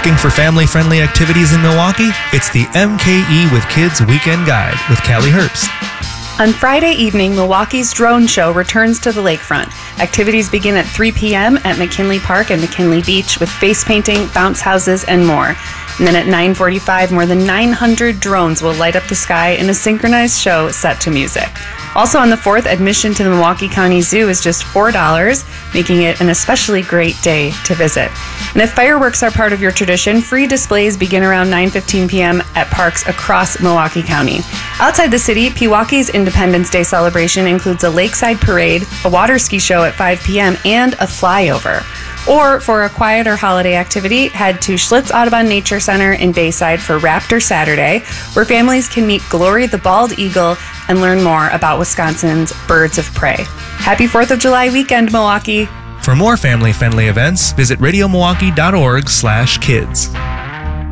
Looking for family-friendly activities in Milwaukee? It's the MKE with Kids Weekend Guide with Callie Herbst. On Friday evening, Milwaukee's Drone Show returns to the lakefront. Activities begin at 3 p.m. at McKinley Park and McKinley Beach with face painting, bounce houses, and more. And then at 9:45, more than 900 drones will light up the sky in a synchronized show set to music. Also on the 4th, admission to the Milwaukee County Zoo is just $4, making it an especially great day to visit. And if fireworks are part of your tradition, free displays begin around 9:15 p.m. at parks across Milwaukee County. Outside the city, Pewaukee's Independence Day celebration includes a lakeside parade, a water ski show at 5 p.m., and a flyover. Or for a quieter holiday activity, head to Schlitz Audubon Nature Center in Bayside for Raptor Saturday, where families can meet Glory the Bald Eagle and learn more about Wisconsin's birds of prey. Happy 4th of July weekend, Milwaukee! For more family-friendly events, visit radiomilwaukee.org/kids.